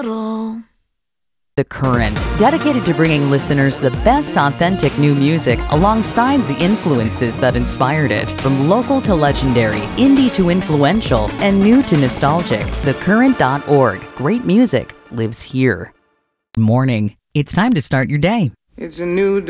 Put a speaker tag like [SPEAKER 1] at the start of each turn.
[SPEAKER 1] The Current, dedicated to bringing listeners the best authentic new music alongside the influences that inspired it. From local to legendary, indie to influential, and new to nostalgic, thecurrent.org. Great music lives here. Good morning. It's time to start your day.
[SPEAKER 2] It's a new